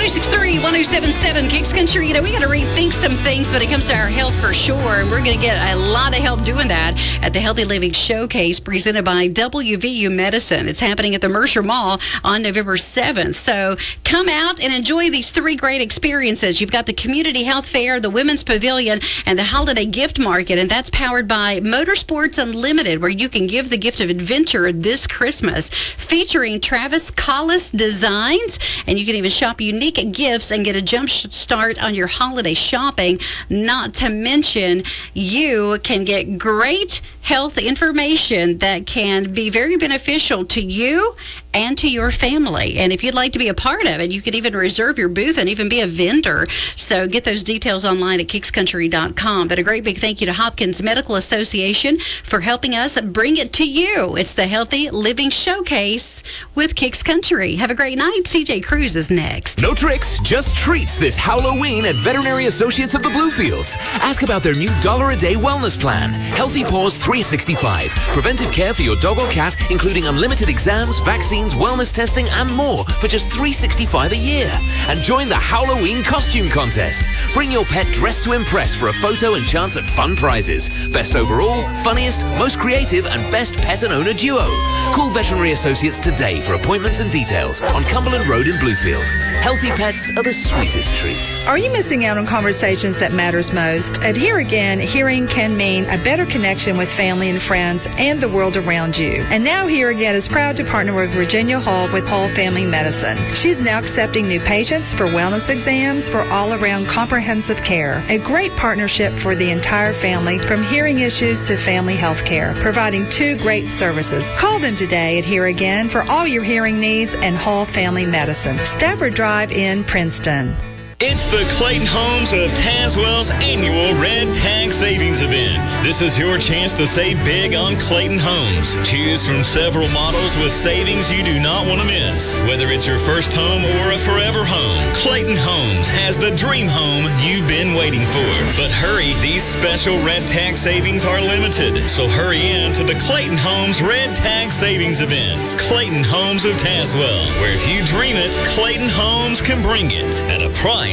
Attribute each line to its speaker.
Speaker 1: 96.3, 107.7 Kicks Country. You know, we got to rethink some things when it comes to our health for sure. And we're going to get a lot of help doing that at the Healthy Living Showcase presented by WVU Medicine. It's happening at the Mercer Mall on November 7th. So come out and enjoy these three great experiences. You've got the Community Health Fair, the Women's Pavilion, and the Holiday Gift Market. And that's powered by Motorsports Unlimited, where you can give the gift of adventure this Christmas, featuring Travis Collis Designs. And you can even shop unique gifts and get a jump start on your holiday shopping. Not to mention, you can get great health information that can be very beneficial to you and to your family. And if you'd like to be a part of it, you can even reserve your booth and even be a vendor. So get those details online at kickscountry.com. But a great big thank you to Hopkins Medical Association for helping us bring it to you. It's the Healthy Living Showcase with Kicks Country. Have a great night. CJ Cruz is next.
Speaker 2: No tricks, just treats this Halloween at Veterinary Associates of the Bluefields. Ask about their new $1-a-day wellness plan, Healthy Paws 365. Preventive care for your dog or cat, including unlimited exams, vaccines, wellness testing, and more for just $365 a year. And join the Halloween costume contest. Bring your pet dressed to impress for a photo and chance at fun prizes. Best overall, funniest, most creative, and best pet and owner duo. Call Veterinary Associates today for appointments and details on Cumberland Road in Bluefield. Healthy pets are the sweetest treat.
Speaker 3: Are you missing out on conversations that matters most? At Here Again, hearing can mean a better connection with family and friends and the world around you. And now Here Again is proud to partner with Virginia Hall with Hall Family Medicine. She's now accepting new patients for wellness exams for all-around comprehensive care. A great partnership for the entire family, from hearing issues to family health care, providing two great services. Call them today at Here Again for all your hearing needs and Hall Family Medicine. Stafford Drive in Princeton.
Speaker 4: It's the Clayton Homes of Tazewell's annual Red Tag Savings Event. This is your chance to save big on Clayton Homes. Choose from several models with savings you do not want to miss. Whether it's your first home or a forever home, Clayton Homes has the dream home you've been waiting for. But hurry, these special Red Tag savings are limited. So hurry in to the Clayton Homes Red Tag Savings Event. Clayton Homes of Tazewell, where if you dream it, Clayton Homes can bring it at a price